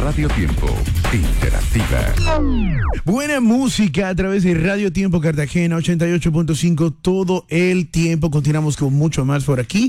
Radio Tiempo, interactiva. Buena música a través de Radio Tiempo Cartagena 88.5 todo el tiempo. Continuamos con mucho más por aquí.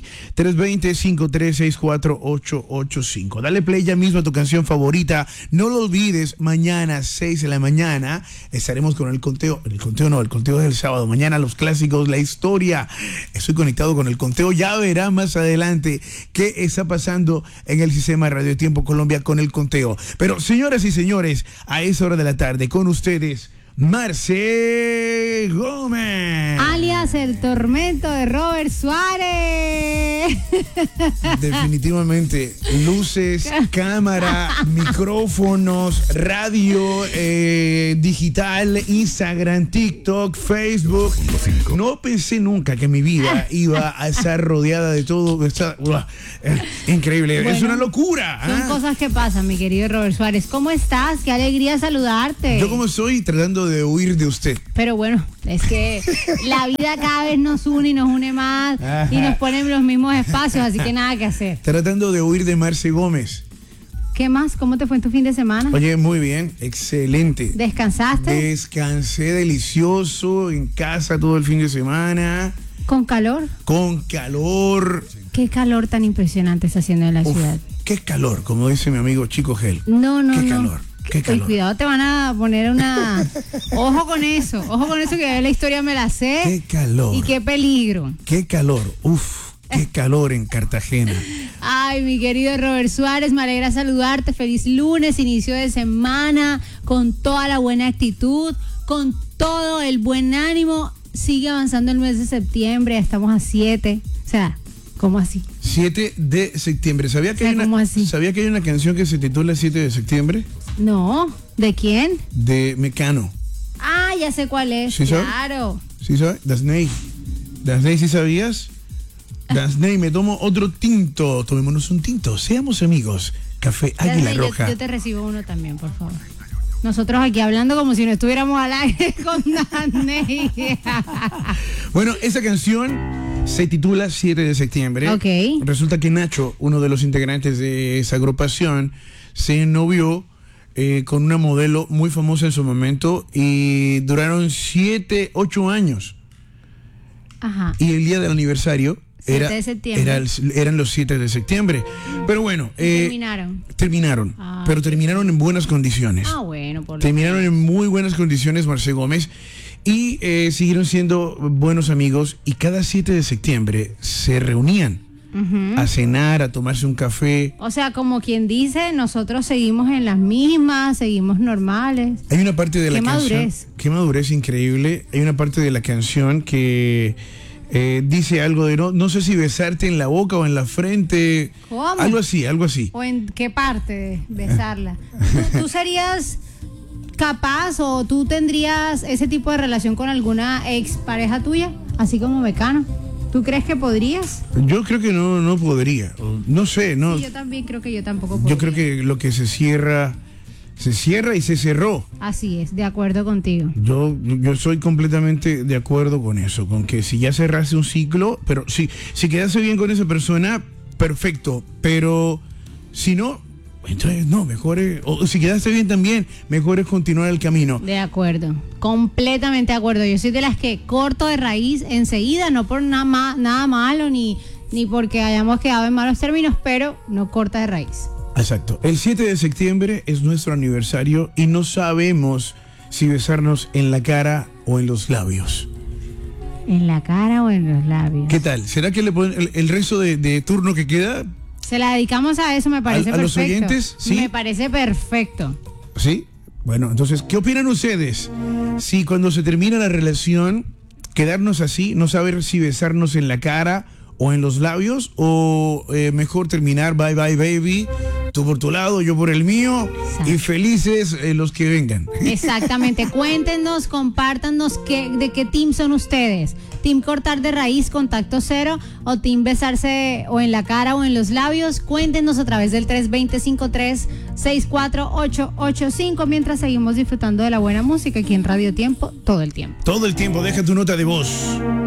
320-5364885. Dale play ya mismo a tu canción favorita. No lo olvides, mañana 6 de la mañana estaremos con el conteo. El conteo del sábado. Mañana los clásicos, la historia. Estoy conectado con el conteo. Ya verá más adelante qué está pasando en el sistema Radio Tiempo Colombia con el conteo. Pero señoras y señores, a esa hora de la tarde con ustedes, Marce Gómez, alias el tormento de Robert Suárez. Definitivamente, luces, cámara, micrófonos, radio, digital, Instagram, TikTok, Facebook. No pensé nunca que mi vida iba a estar rodeada de todo. Increíble, bueno, es una locura. Son cosas que pasan, mi querido Robert Suárez. ¿Cómo estás? Qué alegría saludarte. Yo como estoy tratando de huir de usted. Pero bueno, es que la vida cada vez nos une y nos une más. Ajá. Y nos pone en los mismos espacios, así que nada que hacer. Tratando de huir de Marce Gómez. ¿Qué más? ¿Cómo te fue en tu fin de semana? Oye, muy bien, excelente. ¿Descansaste? Descansé delicioso en casa todo el fin de semana. ¿Con calor? Con calor. ¿Qué calor tan impresionante está haciendo en la ciudad? Qué calor, como dice mi amigo Chico Gel. No. Qué calor. Qué calor. Cuidado, te van a poner una... Ojo con eso que la historia me la sé. Qué calor. Y qué peligro. Qué calor, qué calor en Cartagena. Ay, mi querido Robert Suárez, me alegra saludarte. Feliz lunes, inicio de semana, con toda la buena actitud, con todo el buen ánimo. Sigue avanzando el mes de septiembre, estamos a 7. O sea, ¿cómo así? 7 de septiembre. ¿Sabía que hay una canción que se titula 7 de septiembre? No, ¿de quién? De Mecano. Ah, ya sé cuál es. ¿Sí claro. ¿Sí sabes? Dasney, ¿sí sabías? Dasney, me tomo otro tinto. Tomémonos un tinto. Seamos amigos. Café Águila Roja. Yo te recibo uno también, por favor. Nosotros aquí hablando como si no estuviéramos al aire con Dasney. Bueno, esa canción se titula 7 de septiembre. Ok. Resulta que Nacho, uno de los integrantes de esa agrupación, se novió con una modelo muy famosa en su momento y duraron 8 años. Ajá. Y el día del aniversario eran los 7 de septiembre. Pero bueno, terminaron. Pero terminaron en buenas condiciones. Bueno, terminaron en muy buenas condiciones, Marce Gómez. Y siguieron siendo buenos amigos y cada 7 de septiembre se reunían a cenar, a tomarse un café. O sea, como quien dice, nosotros seguimos en las mismas, seguimos normales. Hay una parte de la canción. Qué madurez increíble. Hay una parte de la canción que dice algo de no sé si besarte en la boca o en la frente. ¿Cómo? Algo así. ¿O en qué parte de besarla? ¿Tú serías capaz o tú tendrías ese tipo de relación con alguna ex pareja tuya? Así como Mecano. ¿Tú crees que podrías? Yo creo que no podría. No sé, no. Sí, yo también creo que yo tampoco podría. Yo creo que lo que se cierra y se cerró. Así es, de acuerdo contigo. Yo soy completamente de acuerdo con eso, con que si ya cerraste un ciclo, pero si quedaste bien con esa persona, perfecto, pero si no, entonces no, mejor es, o si quedaste bien también, mejor es continuar el camino. De acuerdo, completamente de acuerdo. Yo soy de las que corto de raíz enseguida, no por nada malo ni porque hayamos quedado en malos términos, pero no corta de raíz. Exacto. El 7 de septiembre es nuestro aniversario y no sabemos si besarnos en la cara o en los labios. ¿En la cara o en los labios? ¿Qué tal? ¿Será que le ponen el resto de turno que queda? Se la dedicamos a eso, me parece perfecto. ¿A los oyentes? ¿Sí? Me parece perfecto. ¿Sí? Bueno, entonces, ¿qué opinan ustedes? Si cuando se termina la relación, quedarnos así, no saber si besarnos en la cara o en los labios, o mejor terminar bye bye baby, tú por tu lado, yo por el mío. Exacto. Y felices los que vengan. Exactamente. Cuéntenos, compártanos de qué team son ustedes. ¿Team cortar de raíz, contacto cero, o team besarse o en la cara o en los labios? Cuéntenos a través del 320-5364885 mientras seguimos disfrutando de la buena música aquí en Radio Tiempo todo el tiempo. Todo el tiempo, deja tu nota de voz.